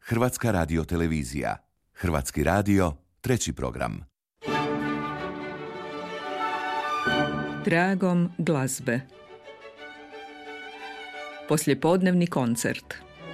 Hrvatska radiotelevizija. Hrvatski radio, 3. program. Tragom glazbe. Poslijepodnevni koncert.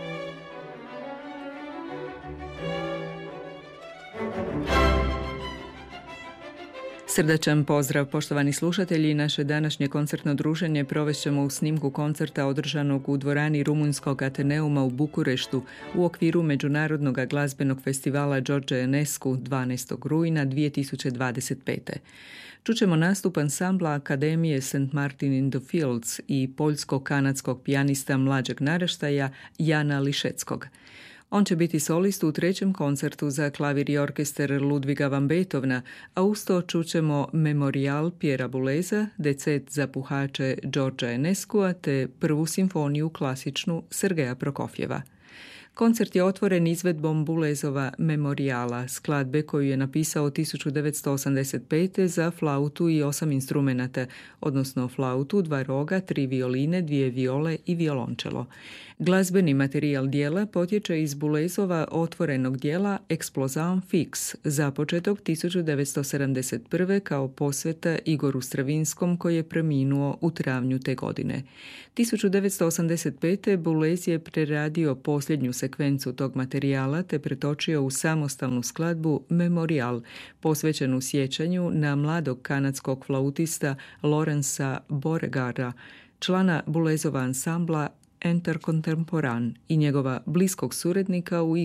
Srdačan pozdrav, poštovani slušatelji. Naše današnje koncertno druženje provešćemo u snimku koncerta održanog u dvorani Rumunjskog Ateneuma u Bukureštu u okviru Međunarodnog glazbenog festivala George Enescu 12. rujna 2025. Čućemo nastup ansambla Akademije St. Martin in the Fields i poljsko-kanadskog pijanista mlađeg naraštaja Jana Lišeckog. On će biti solist u 3. koncertu za klavir i orkestar Ludviga van Beethovena, a usto čućemo Memorial Piera Bouleza, decet za puhače Georgea Enescua te prvu simfoniju klasičnu Sergeja Prokofjeva. Koncert je otvoren izvedbom Boulezova Memoriala, skladbe koju je napisao 1985. za flautu i 8 instrumenata, odnosno flautu, 2 roga, 3 violine, 2 viole i violončelo. Glazbeni materijal dijela potječe iz Boulezova otvorenog dijela Explosion Fix, započetog 1971. kao posveta Igoru Stravinskom koji je preminuo u travnju te godine. 1985. Boulez je preradio posljednju sekvencu tog materijala te pretočio u samostalnu skladbu Memorial, posvećenu sjećanju na mladog kanadskog flautista Lawrencea Beauregara, člana Boulezova ansambla Intercontemporain i njegova bliskog suradnika u